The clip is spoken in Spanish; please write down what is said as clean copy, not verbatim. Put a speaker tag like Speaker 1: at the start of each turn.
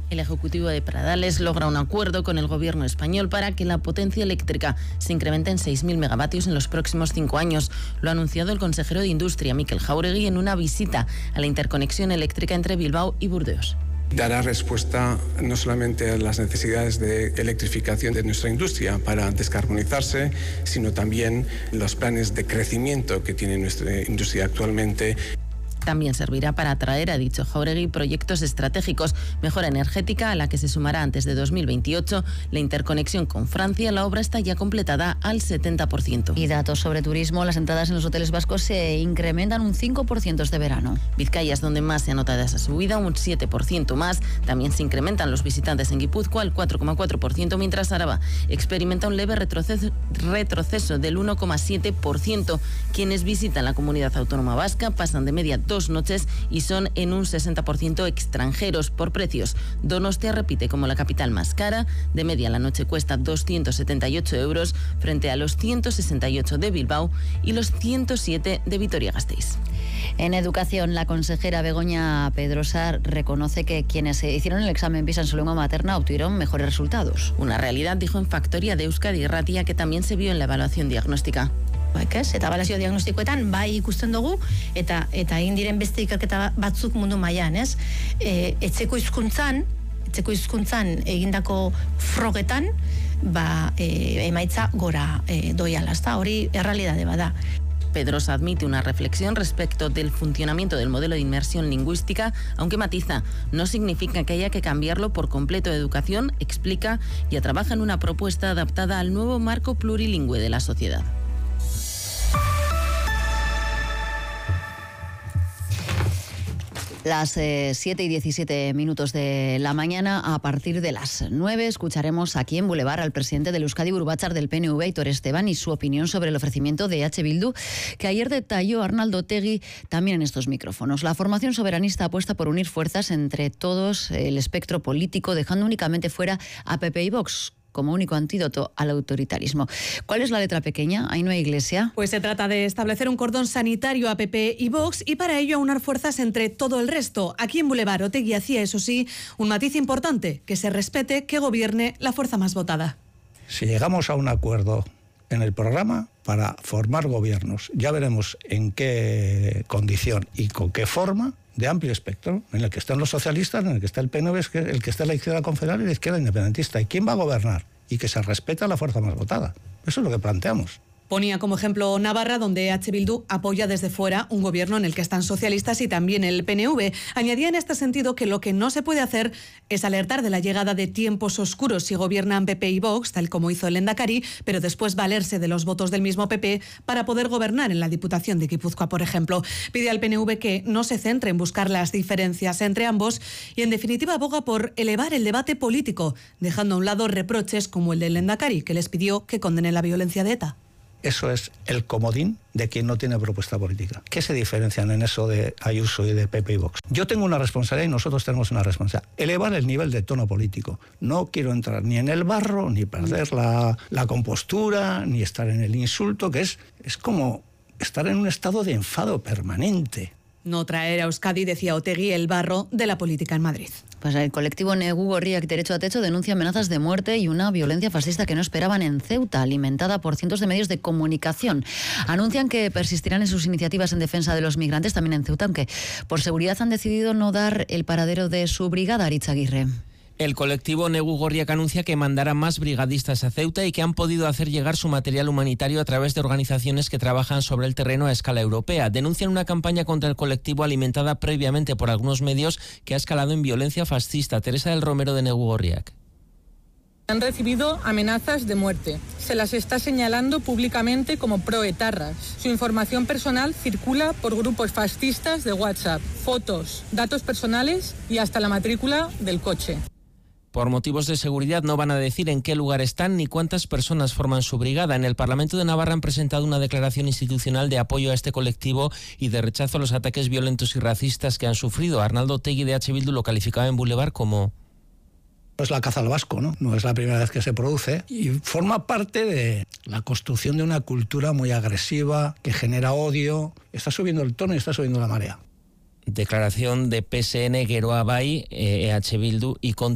Speaker 1: El Ejecutivo de Pradales logra un acuerdo con el Gobierno español para que la potencia eléctrica se incremente en 6.000 megavatios en los próximos 5 años. Lo ha anunciado el consejero de Industria, Mikel Jáuregui, en una visita a la interconexión eléctrica entre Bilbao y Burdeos.
Speaker 2: Dará respuesta no solamente a las necesidades de electrificación de nuestra industria para descarbonizarse, sino también los planes de crecimiento que tiene nuestra industria actualmente.
Speaker 1: También servirá para atraer, ha dicho Jáuregui, proyectos estratégicos, mejora energética a la que se sumará antes de 2028, la interconexión con Francia. La obra está ya completada al 70%.
Speaker 3: Y datos sobre turismo: las entradas en los hoteles vascos se incrementan un 5% este verano.
Speaker 1: Vizcaya es donde más se ha notado esa subida, un 7% más. También se incrementan los visitantes en Guipúzcoa al 4,4%, mientras Araba experimenta un leve retroceso del 1,7%. Quienes visitan la comunidad autónoma vasca pasan de media 2 noches y son en un 60% extranjeros. Por precios, Donostia repite como la capital más cara. De media la noche cuesta 278 euros frente a los 168 de Bilbao y los 107 de Vitoria-Gasteiz.
Speaker 3: En educación, la consejera Begoña Pedrosa reconoce que quienes hicieron el examen PISA en su lengua materna obtuvieron mejores resultados.
Speaker 1: Una realidad, dijo en Factoria de Euskadi Irratia, que también se vio en la evaluación diagnóstica.
Speaker 4: Eta ebaluazio diagnostikoetan bai ikusten dugu eta egin diren beste ikerketa batzuk mundu mailan, ez? Etxeko hizkuntzan egindako frogetan emaitza gora doiala, ezta? Hori errealitate bada.
Speaker 1: Pedrosa admite una reflexión respecto del funcionamiento del modelo de inmersión lingüística, aunque matiza, no significa que haya que cambiarlo por completo de educación, explica, ya trabaja en una propuesta adaptada al nuevo marco plurilingüe de la sociedad.
Speaker 3: Las 7:17 de la mañana. A partir de las 9 escucharemos aquí en Boulevard al presidente del Euskadi Buru Batzar del PNV, Aitor Esteban, y su opinión sobre el ofrecimiento de H. Bildu, que ayer detalló Arnaldo Otegi también en estos micrófonos. La formación soberanista apuesta por unir fuerzas entre todos el espectro político, dejando únicamente fuera a PP y Vox como único antídoto al autoritarismo. ¿Cuál es la letra pequeña? Ainhoa Iglesia.
Speaker 5: Pues se trata de establecer un cordón sanitario a PP y Vox y para ello aunar fuerzas entre todo el resto. Aquí en Boulevard, Otegi hacía, eso sí, un matiz importante: que se respete, que gobierne la fuerza más votada.
Speaker 6: Si llegamos a un acuerdo en el programa para formar gobiernos, ya veremos en qué condición y con qué forma, de amplio espectro, en el que están los socialistas, en el que está el PNV, el que está la izquierda confederal y la izquierda independentista. ¿Y quién va a gobernar? Y que se respeta a la fuerza más votada. Eso es lo que planteamos.
Speaker 5: Ponía como ejemplo Navarra, donde H. Bildu apoya desde fuera un gobierno en el que están socialistas y también el PNV. Añadía en este sentido que lo que no se puede hacer es alertar de la llegada de tiempos oscuros si gobiernan PP y Vox, tal como hizo el Lehendakari, pero después valerse de los votos del mismo PP para poder gobernar en la Diputación de Guipúzcoa, por ejemplo. Pide al PNV que no se centre en buscar las diferencias entre ambos y, en definitiva, aboga por elevar el debate político, dejando a un lado reproches como el del Lehendakari, que les pidió que condenen la violencia de ETA.
Speaker 6: Eso es el comodín de quien no tiene propuesta política. ¿Qué se diferencian en eso de Ayuso y de PP y Vox? Yo tengo una responsabilidad y nosotros tenemos una responsabilidad: elevar el nivel de tono político. No quiero entrar ni en el barro, ni perder la compostura, ni estar en el insulto, que es como estar en un estado de enfado permanente.
Speaker 5: No traer a Euskadi, decía Otegi, el barro de la política en Madrid.
Speaker 3: Pues el colectivo Negu Gorriak Derecho a Techo denuncia amenazas de muerte y una violencia fascista que no esperaban en Ceuta, alimentada por cientos de medios de comunicación. Anuncian que persistirán en sus iniciativas en defensa de los migrantes también en Ceuta, aunque por seguridad han decidido no dar el paradero de su brigada. Aritz Aguirre.
Speaker 7: El colectivo Negu Gorriak anuncia que mandará más brigadistas a Ceuta y que han podido hacer llegar su material humanitario a través de organizaciones que trabajan sobre el terreno a escala europea. Denuncian una campaña contra el colectivo alimentada previamente por algunos medios que ha escalado en violencia fascista. Teresa del Romero, de Negu Gorriak.
Speaker 8: Han recibido amenazas de muerte. Se las está señalando públicamente como proetarras. Su información personal circula por grupos fascistas de WhatsApp. Fotos, datos personales y hasta la matrícula del coche.
Speaker 7: Por motivos de seguridad no van a decir en qué lugar están ni cuántas personas forman su brigada. En el Parlamento de Navarra han presentado una declaración institucional de apoyo a este colectivo y de rechazo a los ataques violentos y racistas que han sufrido. Arnaldo Otegi, de H. Bildu, lo calificaba en Boulevard como...
Speaker 6: No es la caza al vasco, ¿no? No es la primera vez que se produce y forma parte de la construcción de una cultura muy agresiva que genera odio. Está subiendo el tono y está subiendo la marea.
Speaker 7: Declaración de PSN, Geroa Bai, EH Bildu y